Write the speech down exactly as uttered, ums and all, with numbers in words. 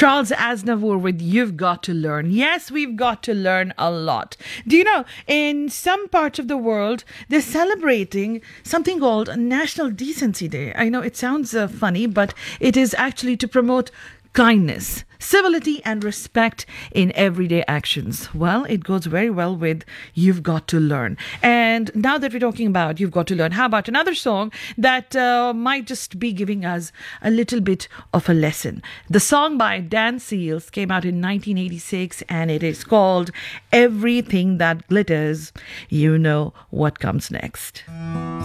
Charles Aznavour with You've Got to Learn. Yes, we've got to learn a lot. Do you know, in some parts of the world, they're celebrating something called National Decency Day. I know it sounds uh, funny, but it is actually to promote kindness, civility and respect in everyday actions. Well, it goes very well with You've Got to Learn. And now that we're talking about You've Got to Learn, how about another song that uh, might just be giving us a little bit of a lesson? The song by Dan Seals came out in nineteen eighty-six and it is called Everything That Glitters, You Know What Comes Next.